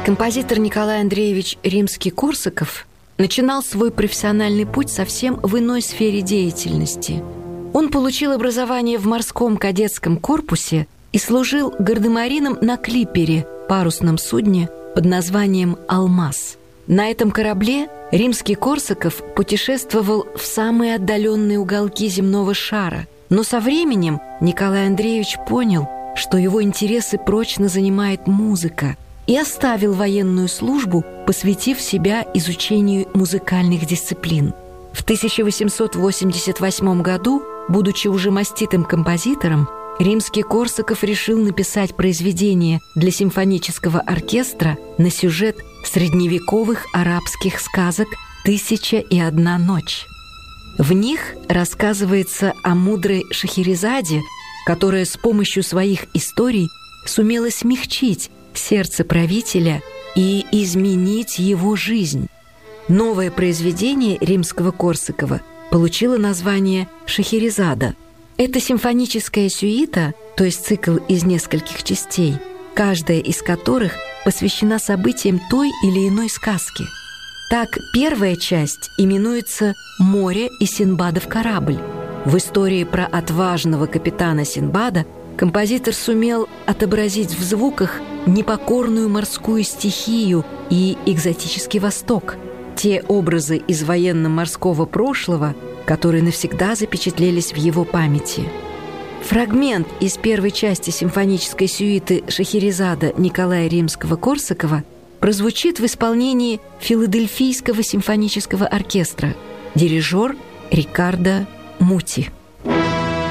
Композитор Николай Андреевич Римский-Корсаков начинал свой профессиональный путь совсем в иной сфере деятельности. Он получил образование в морском кадетском корпусе и служил гардемарином на клипере, парусном судне под названием «Алмаз». На этом корабле Римский-Корсаков путешествовал в самые отдаленные уголки земного шара, но со временем Николай Андреевич понял, что его интересы прочно занимает музыка, и оставил военную службу, посвятив себя изучению музыкальных дисциплин. В 1888 году, будучи уже маститым композитором, Римский-Корсаков решил написать произведение для симфонического оркестра на сюжет средневековых арабских сказок «Тысяча и одна ночь». В них рассказывается о мудрой Шахерезаде, которая с помощью своих историй сумела смягчить сердце правителя и изменить его жизнь. Новое произведение Римского-Корсакова получило название «Шахерезада». Это симфоническая сюита, то есть цикл из нескольких частей, каждая из которых посвящена событиям той или иной сказки. Так, первая часть именуется «Море и Синдбадов корабль». В истории про отважного капитана Синдбада композитор сумел отобразить в звуках непокорную морскую стихию и экзотический Восток, те образы из военно-морского прошлого, которые навсегда запечатлелись в его памяти. Фрагмент из первой части симфонической сюиты «Шахерезада» Николая Римского-Корсакова прозвучит в исполнении Филадельфийского симфонического оркестра, дирижер Риккардо Мути.